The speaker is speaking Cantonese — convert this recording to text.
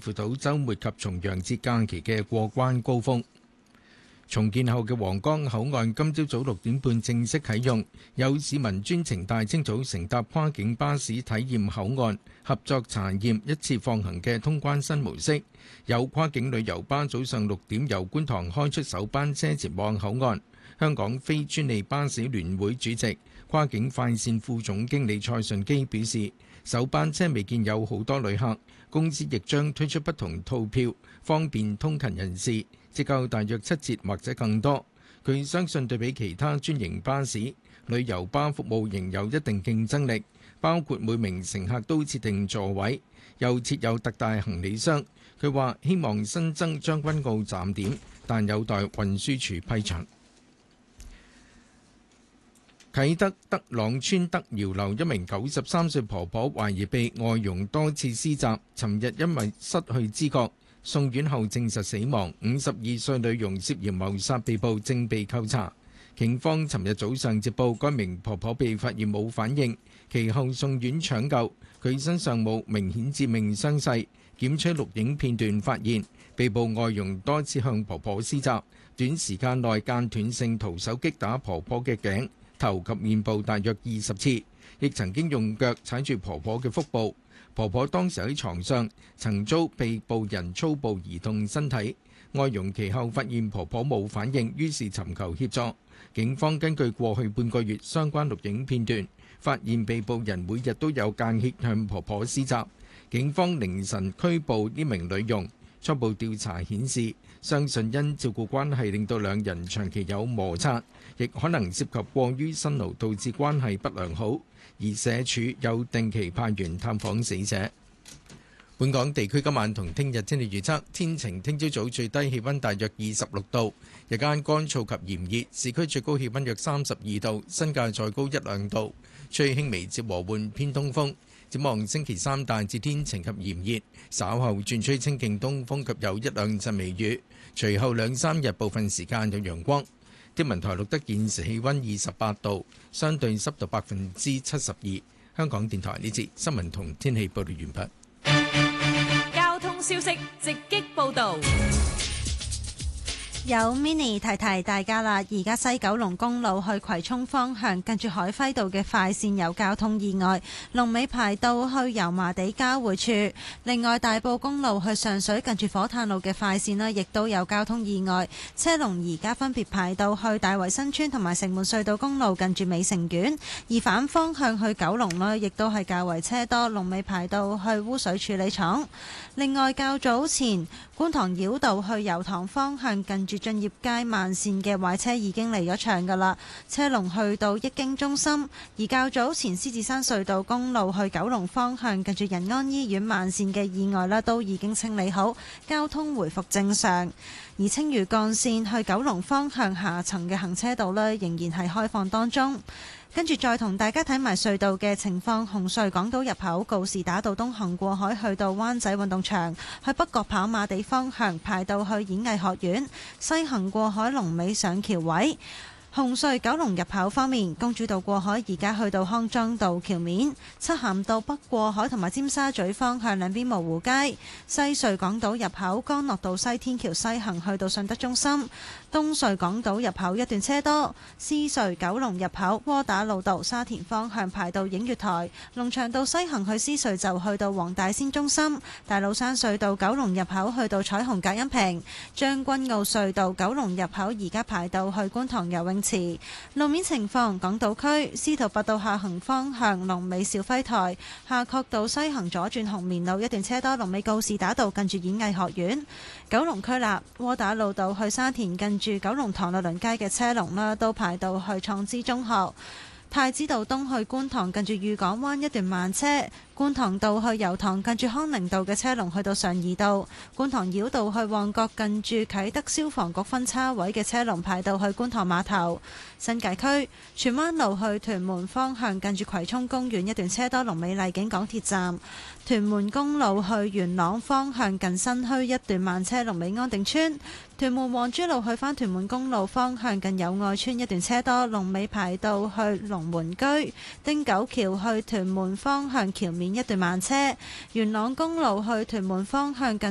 應付到週末及重陽節假期嘅過關高峰。重建後嘅皇崗口岸今朝早6點半正式啟用，有市民專程大清早乘搭跨境巴士體驗口岸合作查驗一次放行嘅通關新模式。有跨境旅遊巴早上6點由觀塘開出首班車前往口岸。香港非專利巴士聯會主席、跨境快線副總經理蔡順基表示，首班車未見有好多旅客，公司亦將推出不同套票，方便通勤人士，折夠大約7折或者更多。佢相信對比其他專營巴士，旅遊巴服務仍有一定競爭力，包括每名乘客都設定座位，又設有特大行李箱。佢話希望新增將軍澳站點，但有待運輸署批准。啟德德朗村德瑤樓一名93歲婆婆懷疑被外傭多次施襲，尋日因為失去知覺送院後證實死亡。52歲女傭涉嫌謀殺被捕，正被扣查。警方尋日早上接報，該名婆婆被發現冇反應，其後送院搶救，佢身上冇明顯致命傷勢。檢取錄影片段發現，被捕外傭多次向婆婆施襲，短時間內間斷性徒手擊打婆婆嘅頸、頭及面部大約20次，亦曾經用腳踩住婆婆嘅腹部。婆婆當時喺床上，曾遭被捕人粗暴移動身體。外傭其後發現婆婆冇反應，於是尋求協助。警方根據過去半個月相關錄影片段，發現被捕人每日都有間歇向婆婆施襲。警方凌晨拘捕呢名女傭。初步調查顯示，相信因照顧關係令到兩人長期有摩擦，亦可能涉及過於辛勞導致關係不良好。而社署有定期派員探訪死者。本港地區今晚同聽日天氣預測，天晴，聽朝早最低氣溫大約26度，日間乾燥及炎熱，市區最高氣溫約32度，新界再高1-2度，吹輕微至和緩偏東風。展望星期三大致天晴及炎熱，稍後轉吹清勁東風及有1-2陣微雨，隨後2-3日部分時間有陽光。天文台錄得現時氣溫28度，相對濕度72%。香港電台呢節新聞同天氣報道完畢。交通消息直擊報導。 有 Mini 提提大家啦，而家西九龍公路去葵涌方向，近住海輝道嘅快線有交通意外，龍尾排到去油麻地交匯處。另外，大埔公路去上水近住火炭路嘅快線呢，亦都有交通意外，車龍而家分別排到去大圍新村同埋城門隧道公路近住美城苑。而反方向去九龍呢，亦都係較為車多，龍尾排到去污水處理廠。另外，較早前觀塘繞道去油塘方向近住駿業街慢線嘅壞車已經離咗場㗎啦，車龍去到益京中心。而較早前獅子山隧道公路去九龍方向近住仁安醫院慢線嘅意外啦，都已經清理好，交通回復正常。而青嶼幹線去九龍方向下層嘅行車道呢，仍然係開放當中。跟住再同大家睇埋隧道嘅情況，紅隧港島入口告士打道東行過海去到灣仔運動場，去北角跑馬地方向排到去演藝學院，西行過海龍尾上橋位。紅隧九龍入口方面，公主道過海而家去到康莊道橋面，漆咸道北過海同埋尖沙咀方向兩邊蕪湖街。西隧港島入口干諾道西天橋西行去到順德中心，東隧港島入口一段車多。獅隧九龍入口窩打老道沙田方向排到映月台，龍翔道西行去獅隧就去到黃大仙中心。大老山隧道九龍入口去到彩虹隔音屏，將軍澳隧道九龍入口而家排到去觀塘游泳池。路面情況，港島區司徒拔道下行方向龍尾兆輝台，夏慤道西行左轉紅棉路一段車多，龍尾告士打道近住演藝學院。九龍區立窩打老道去沙田近住九龍塘律倫街嘅車龍啦，都排到去創知中學。太子道東去觀塘近住裕港灣一段慢車，觀塘道去油塘近住康寧道嘅車龍去到上怡道，觀塘繞道去旺角近住啟德消防局分叉位嘅車龍排到去觀塘碼頭。新界區荃灣路去屯門方向近住葵涌公園一段車多，龍尾麗景港鐵站。屯門公路去元朗方向近新墟一段慢車，龍尾安定村。屯門皇珠路去返屯門公路方向近友愛村一段車多，龍尾排到去龍門居。汀九橋去屯門方向橋面一段慢車。元朗公路去屯門方向近